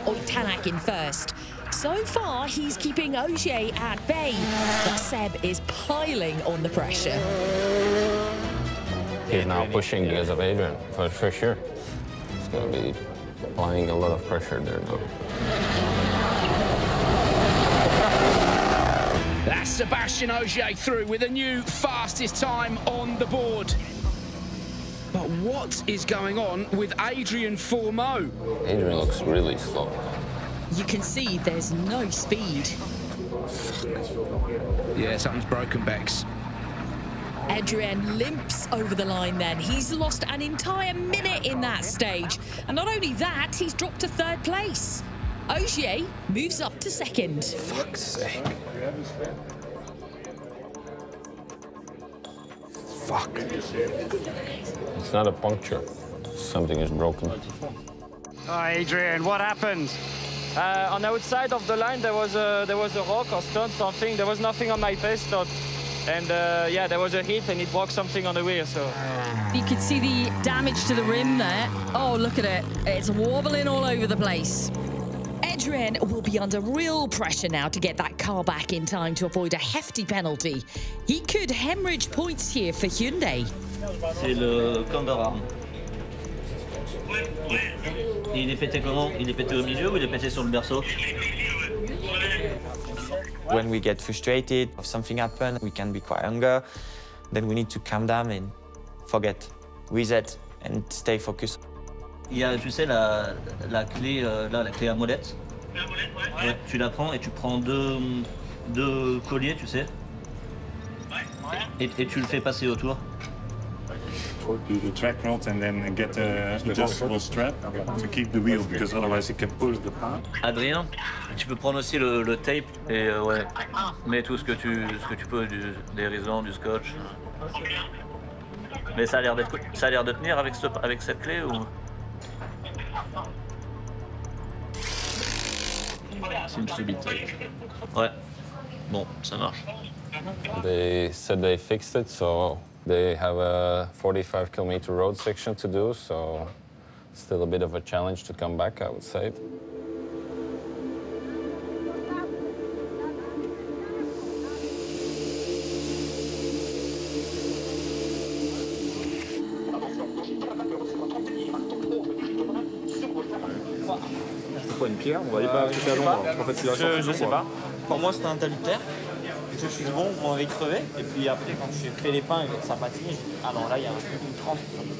Oitanak in first. So far, he's keeping Ogier at bay, but Seb is piling on the pressure. He's now pushing because of Adrian, for sure. He's going to be applying a lot of pressure there now. That's Sebastian Ogier through with a new fastest time on the board. But what is going on with Adrian Fourmeau? Adrian looks really slow. You can see there's no speed. Yeah, something's broken, Bex. Adrian limps over the line then. He's lost an entire minute in that stage. And not only that, he's dropped to third place. Ogier moves up to second. Fuck's sake. Fuck. It's not a puncture. Something is broken. Oh, Adrian, what happened? On the outside of the line, there was a rock or stone, something. There was nothing on my pace stop. And yeah, there was a hit and it broke something on the wheel, so. You can see the damage to the rim there. Oh, look at it. It's wobbling all over the place. Adrian will be under real pressure now to get that car back in time to avoid a hefty penalty. He could hemorrhage points here for Hyundai. C'est le camber arm. Il est pété comment? Il est pété au milieu ou il est pété sur le berceau? When we get frustrated, if something happens, we can be quite angry. Then we need to calm down and forget, reset and stay focused. Il y a, tu sais, la clé, là, la clé à molette. Ouais, tu la prends et tu prends deux colliers, tu sais. Et tu le fais passer autour. Do the track rod and then get a adjustable strap to keep the wheel, because otherwise it can pull the part. Adrien, tu peux prendre aussi le tape et ouais, mets tout ce que tu peux, des résons, du scotch. Mais ça a l'air de tenir avec cette clé ou? Seems to be tight. Ouais. Bon, ça marche. They said they fixed it, so they have a 45-kilometer road section to do, so still a bit of a challenge to come back, I would say. C'est quoi, une pierre? On va aller pas toucher à l'ombre, en fait c'est la sortie. Je sais pas. Pour moi c'était un talus de terre. Je suis bon, on avait crevé. Et puis après, quand j'ai fait les pains et que ça patine, j'ai dit, ah non, là, il y a une tranche.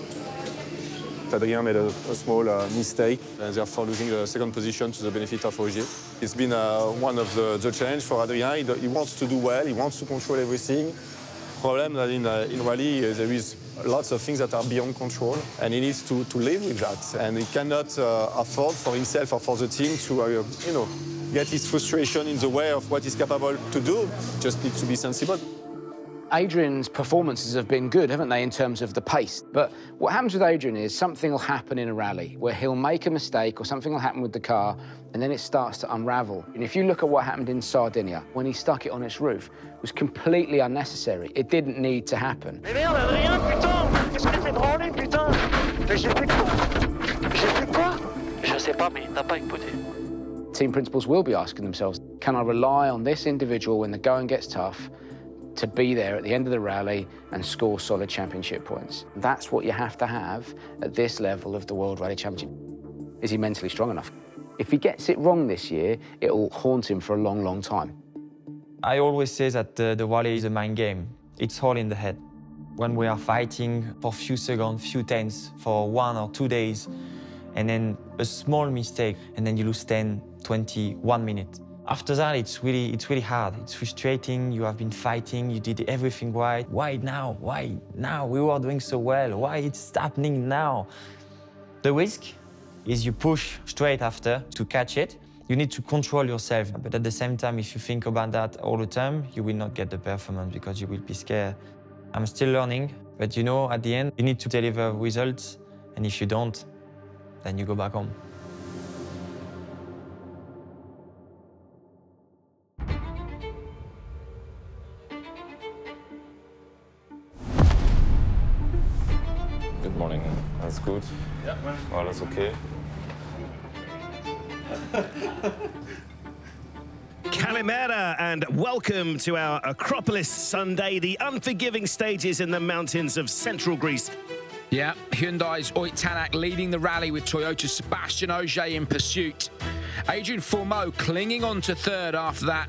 Adrien made a small mistake and therefore losing the second position to the benefit of Ogier. It's been one of the challenge for Adrien. He wants to do well, he wants to control everything. Problem that in rally there is lots of things that are beyond control and he needs to live with that. And he cannot afford for himself or for the team to, get his frustration in the way of what he's capable to do. Just needs to be sensible. Adrian's performances have been good, haven't they, in terms of the pace? But what happens with Adrian is something will happen in a rally where he'll make a mistake or something will happen with the car and then it starts to unravel. And if you look at what happened in Sardinia, when he stuck it on its roof, it was completely unnecessary. It didn't need to happen. Mais merde, Adrien, putain! Qu'est-ce que tu fais de branler, putain? Mais j'ai fait quoi? J'ai fait quoi? Je sais pas, mais il t'a pas écouté. Team principals will be asking themselves, can I rely on this individual when the going gets tough to be there at the end of the rally and score solid championship points? That's what you have to have at this level of the World Rally Championship. Is he mentally strong enough? If he gets it wrong this year, it will haunt him for a long, long time. I always say that the rally is a mind game. It's all in the head. When we are fighting for few seconds, few tenths, for 1 or 2 days, and then a small mistake, and then you lose 10, 20, 1 minute. After that, it's really hard. It's frustrating. You have been fighting. You did everything right. Why now? Why now? We were doing so well. Why it's happening now? The risk is you push straight after to catch it. You need to control yourself. But at the same time, if you think about that all the time, you will not get the performance because you will be scared. I'm still learning, but at the end, you need to deliver results. And if you don't, then you go back home. Good morning. Alles gut? Ja. War alles okay? Kalimera and welcome to our Acropolis Sunday, the unforgiving stages in the mountains of central Greece. Yeah, Hyundai's Oyt Tanak leading the rally with Toyota's Sébastien Ogier in pursuit. Adrien Fourmeau clinging on to third after that